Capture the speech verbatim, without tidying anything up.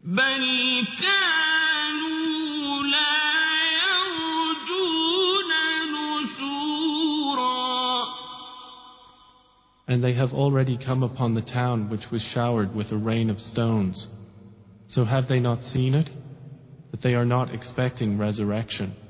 بل كانوا لا يرجون نشورا. And they have already come upon the town which was showered with a rain of stones. So have they not seen it? That they are not expecting resurrection.